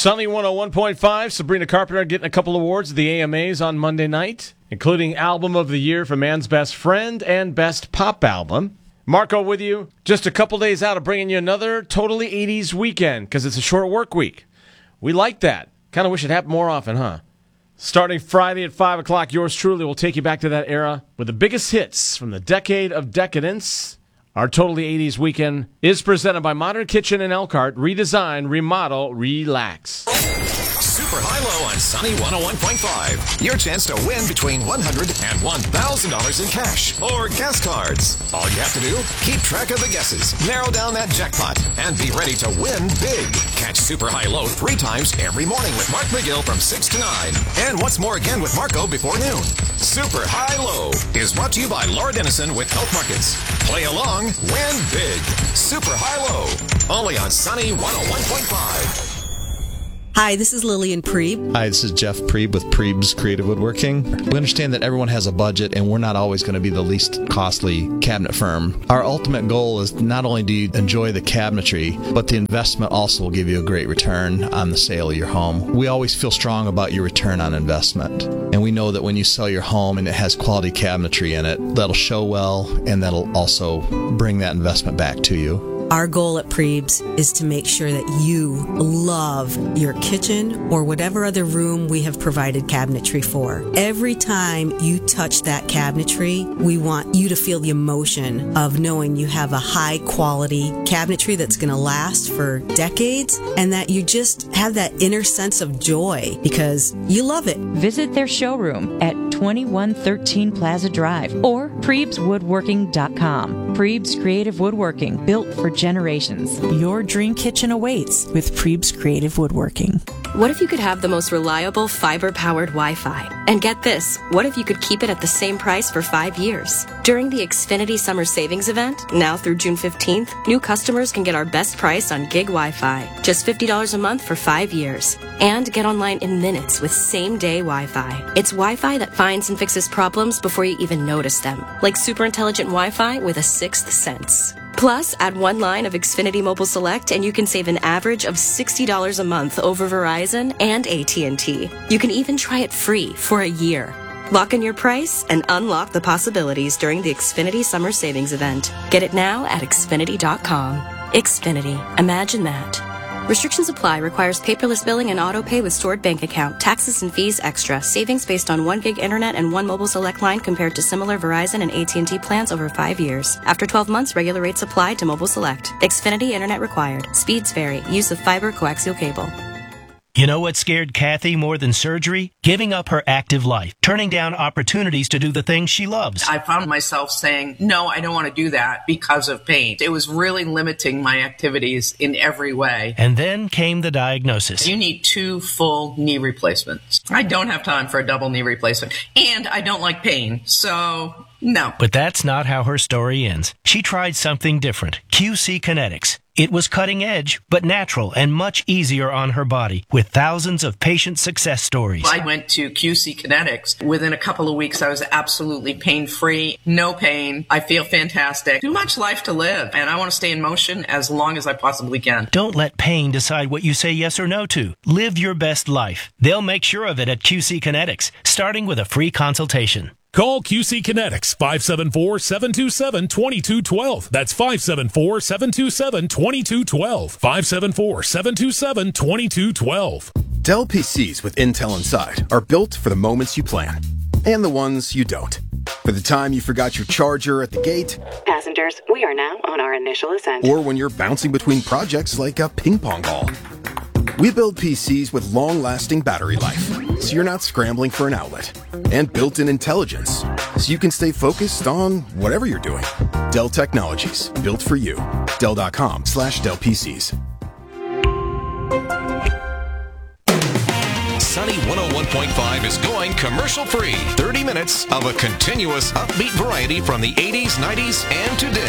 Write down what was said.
Sunny 101.5, Sabrina Carpenter getting a couple awards at the AMAs on Monday night, including Album of the Year for Man's Best Friend and Best Pop Album. Marco with you, just a couple days out of bringing you another totally 80s weekend, because it's a short work week. We like that. Kind of wish it happened more often, huh? Starting Friday at 5 o'clock, yours truly will take you back to that era with the biggest hits from the decade of decadence. Our Totally 80s weekend is presented by Modern Kitchen in Elkhart. Redesign, remodel, relax. Super high-low on Sunny 101.5. Your chance to win between $100 and $1,000 in cash or gas cards. All you have to do, keep track of the guesses, narrow down that jackpot, and be ready to win big. Catch Super High-Low 3 times every morning with Mark McGill from 6 to 9. And once more again with Marco before noon. Super High-Low is brought to you by Laura Dennison with Health Markets. Play along, win big. Super High-Low, only on Sunny 101.5. Hi, this is Lillian Preeb. Hi, this is Jeff Preeb with Preeb's Creative Woodworking. We understand that everyone has a budget, and we're not always going to be the least costly cabinet firm. Our ultimate goal is not only do you enjoy the cabinetry, but the investment also will give you a great return on the sale of your home. We always feel strong about your return on investment, and we know that when you sell your home and it has quality cabinetry in it, that'll show well, and that'll also bring that investment back to you. Our goal at Preeb's is to make sure that you love your kitchen or whatever other room we have provided cabinetry for. Every time you touch that cabinetry, we want you to feel the emotion of knowing you have a high quality cabinetry that's going to last for decades, and that you just have that inner sense of joy because you love it. Visit their showroom at 2113 Plaza Drive or PreebsWoodworking.com. Preeb's Creative Woodworking, built for generations. Your dream kitchen awaits with Preeb's Creative Woodworking. What if you could have the most reliable fiber-powered Wi-Fi? And get this, what if you could keep it at the same price for 5 years? During the Xfinity Summer Savings Event, now through June 15th, new customers can get our best price on gig Wi-Fi, just $50 a month for 5 years. And get online in minutes with same-day Wi-Fi. It's Wi-Fi that finds and fixes problems before you even notice them, like super intelligent Wi-Fi with a sixth sense. Plus, add one line of Xfinity Mobile Select and you can save an average of $60 a month over Verizon and AT&T. You can even try it free for a year. Lock in your price and unlock the possibilities during the Xfinity Summer Savings Event. Get it now at Xfinity.com. Xfinity. Imagine that. Restrictions apply. Requires paperless billing and auto pay with stored bank account. Taxes and fees extra. Savings based on 1 gig internet and 1 mobile select line compared to similar Verizon and AT&T plans over 5 years. After 12 months, regular rates apply to mobile select. Xfinity internet required. Speeds vary. Use of fiber coaxial cable. You know what scared Kathy more than surgery? Giving up her active life, turning down opportunities to do the things she loves. I found myself saying, no, I don't want to do that because of pain. It was really limiting my activities in every way. And then came the diagnosis. You need 2 full knee replacements. I don't have time for a double knee replacement. And I don't like pain, so no. But that's not how her story ends. She tried something different. QC Kinetics. It was cutting edge, but natural and much easier on her body, with thousands of patient success stories. I went to QC Kinetics. Within a couple of weeks, I was absolutely pain-free, no pain. I feel fantastic. Too much life to live, and I want to stay in motion as long as I possibly can. Don't let pain decide what you say yes or no to. Live your best life. They'll make sure of it at QC Kinetics, starting with a free consultation. Call QC Kinetics, 574-727-2212. That's 574-727-2212. 574-727-2212. Dell PCs with Intel inside are built for the moments you plan and the ones you don't. For the time you forgot your charger at the gate. Passengers, we are now on our initial ascent. Or when you're bouncing between projects like a ping pong ball. We build PCs with long-lasting battery life, so you're not scrambling for an outlet. And built-in intelligence, so you can stay focused on whatever you're doing. Dell Technologies, built for you. Dell.com/Dell PCs. Sunny 101.5 is going commercial-free. 30 minutes of a continuous upbeat variety from the 80s, 90s, and today.